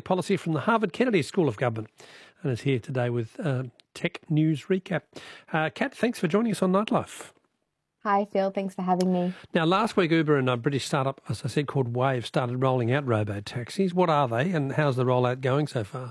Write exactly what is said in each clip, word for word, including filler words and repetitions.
policy from the Harvard Kennedy School of Government and is here today with uh, Tech News Recap. Uh, Kat, thanks for joining us on Nightlife. Hi, Phil. Thanks for having me. Now, last week, Uber and a British startup, as I said, called Wave, started rolling out robo-taxis. What are they and how's the rollout going so far?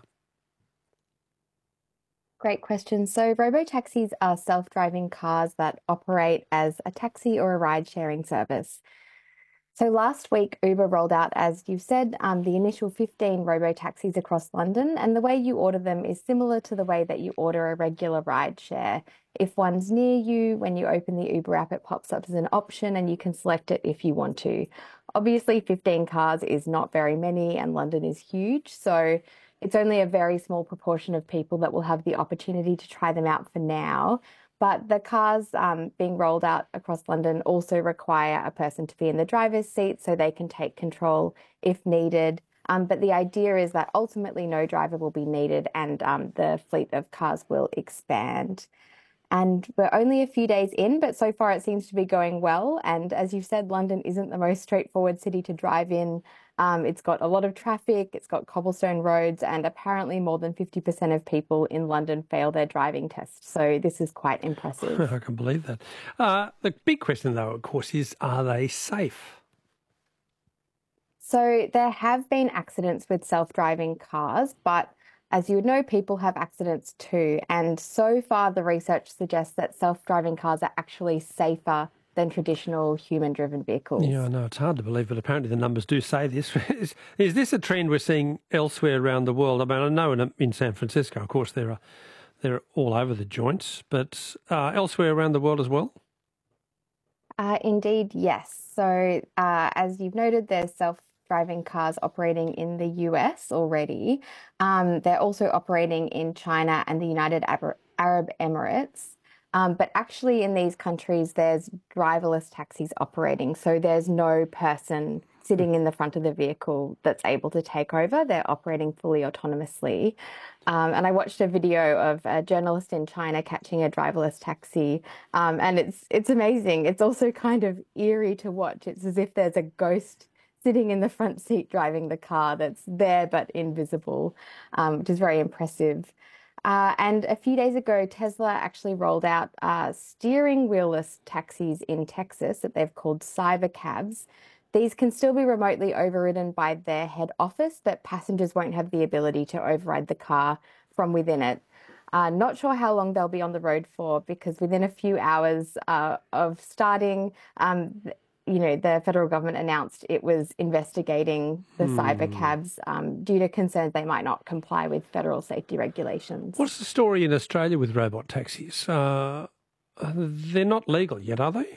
Great question. So robo-taxis are self-driving cars that operate as a taxi or a ride-sharing service. So last week, Uber rolled out, as you've said, um, the initial fifteen robo-taxis across London, and the way you order them is similar to the way that you order a regular ride share. If one's near you, when you open the Uber app, it pops up as an option and you can select it if you want to. Obviously, fifteen cars is not very many and London is huge, so it's only a very small proportion of people that will have the opportunity to try them out for now. But the cars um, being rolled out across London also require a person to be in the driver's seat so they can take control if needed. Um, but the idea is that ultimately no driver will be needed and um, the fleet of cars will expand. And we're only a few days in, but so far it seems to be going well. And as you've said, London isn't the most straightforward city to drive in. Um, it's got a lot of traffic, it's got cobblestone roads, and apparently more than fifty percent of people in London fail their driving test. So this is quite impressive. I can believe that. Uh, the big question, though, of course, is are they safe? So there have been accidents with self-driving cars, but as you would know, people have accidents too. And so far, the research suggests that self-driving cars are actually safer than traditional human-driven vehicles. Yeah, I know, it's hard to believe, but apparently the numbers do say this. is, is this a trend we're seeing elsewhere around the world? I mean, I know in, in San Francisco, of course, they're, they're all over the joints, but uh, elsewhere around the world as well? Uh, indeed, yes. So uh, as you've noted, there's self driving cars operating in the U S already. Um, they're also operating in China and the United Arab Emirates. Um, but actually in these countries, there's driverless taxis operating. So there's no person sitting in the front of the vehicle that's able to take over. They're operating fully autonomously. Um, and I watched a video of a journalist in China catching a driverless taxi. Um, and it's, it's amazing. It's also kind of eerie to watch. It's as if there's a ghost sitting in the front seat driving the car that's there but invisible, um, which is very impressive. Uh, and a few days ago, Tesla actually rolled out uh, steering wheelless taxis in Texas that they've called Cybercabs. These can still be remotely overridden by their head office, but passengers won't have the ability to override the car from within it. Uh, not sure how long they'll be on the road for, because within a few hours uh, of starting, um, you know, the federal government announced it was investigating the hmm. cybercabs um, due to concerns they might not comply with federal safety regulations. What's the story in Australia with robot taxis? Uh, they're not legal yet, are they?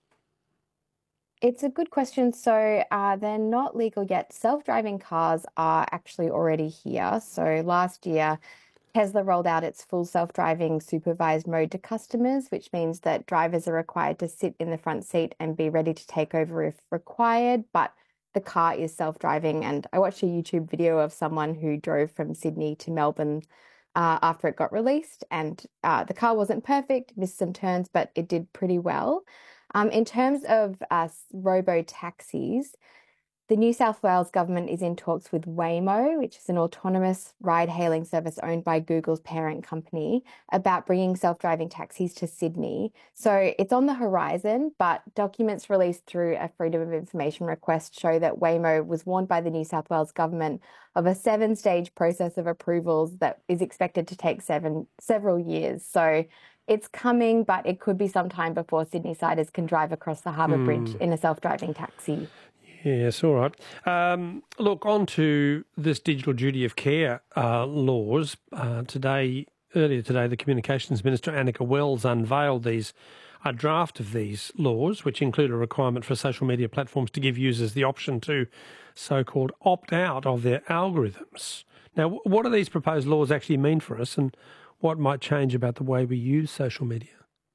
It's a good question. So uh, they're not legal yet. Self-driving cars are actually already here. So last year, Tesla rolled out its full self-driving supervised mode to customers, which means that drivers are required to sit in the front seat and be ready to take over if required, but the car is self-driving. And I watched a YouTube video of someone who drove from Sydney to Melbourne uh, after it got released, and uh, the car wasn't perfect, missed some turns, but it did pretty well. Um, in terms of uh, robo-taxis, the New South Wales government is in talks with Waymo, which is an autonomous ride-hailing service owned by Google's parent company, about bringing self-driving taxis to Sydney. So it's on the horizon, but documents released through a Freedom of Information request show that Waymo was warned by the New South Wales government of a seven-stage process of approvals that is expected to take seven several years. So it's coming, but it could be some time before Sydney-siders can drive across the Harbour mm. Bridge in a self-driving taxi. Yes, all right. Um, look, on to this digital duty of care uh, laws. Uh, today, earlier today, the Communications Minister, Annika Wells, unveiled these a draft of these laws, which include a requirement for social media platforms to give users the option to so-called opt out of their algorithms. Now, what do these proposed laws actually mean for us, and what might change about the way we use social media?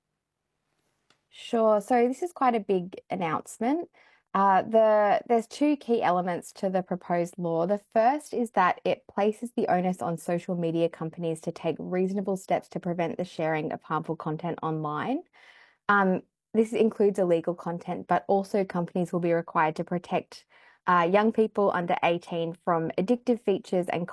Sure. So this is quite a big announcement. Uh, the, there's two key elements to the proposed law. The first is that it places the onus on social media companies to take reasonable steps to prevent the sharing of harmful content online. Um, this includes illegal content, but also companies will be required to protect uh, young people under eighteen from addictive features and